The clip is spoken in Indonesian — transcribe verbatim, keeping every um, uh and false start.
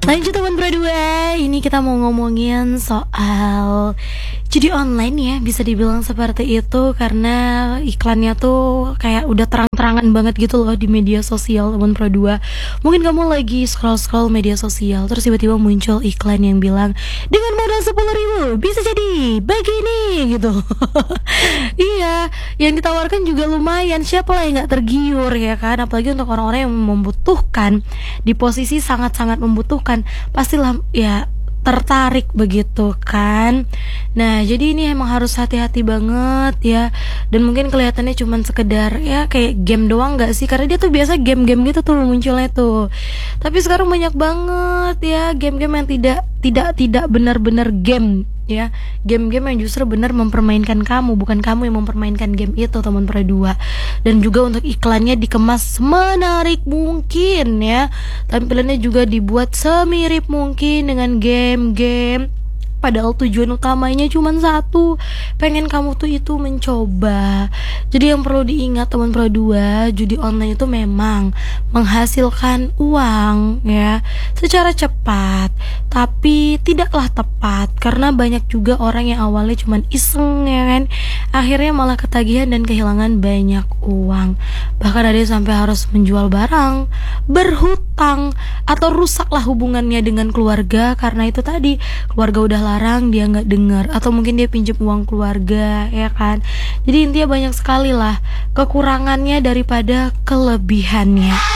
Lanjut teman berdua, ini kita mau ngomongin soal judi online ya, bisa dibilang seperti itu karena iklannya tuh kayak udah terang-terangan banget gitu loh di media sosial teman berdua. Mungkin kamu lagi scroll-scroll media sosial terus tiba-tiba muncul iklan yang bilang dengan modal sepuluh ribu bisa jadi begini gitu. Iya, yang ditawarkan juga lumayan, siapa lah yang gak tergiur ya kan, apalagi untuk orang-orang yang membutuhkan, di posisi sangat-sangat membutuhkan, pastilah ya tertarik begitu kan. Nah jadi ini emang harus hati-hati banget ya. Dan mungkin kelihatannya cuman sekedar ya kayak game doang gak sih, karena dia tuh biasa game-game gitu tuh munculnya tuh. Tapi sekarang banyak banget ya game-game yang tidak tidak tidak benar-benar game ya, game-game yang justru benar mempermainkan kamu, bukan kamu yang mempermainkan game itu teman berdua. Dan juga untuk iklannya dikemas menarik mungkin ya, tampilannya juga dibuat semirip mungkin dengan game-game, padahal tujuan utamanya cuma satu, pengen kamu tuh itu mencoba. Jadi yang perlu diingat teman berdua, judi online itu memang menghasilkan uang ya secara cepat, tapi tidaklah tepat karena banyak juga orang yang awalnya cuma iseng ya kan, akhirnya malah ketagihan dan kehilangan banyak uang. Bahkan ada yang sampai harus menjual barang, berhutang, atau rusaklah hubungannya dengan keluarga karena itu tadi, keluarga udah larang dia nggak dengar, atau mungkin dia pinjam uang keluarga ya kan. Jadi intinya banyak sekali lah kekurangannya daripada kelebihannya.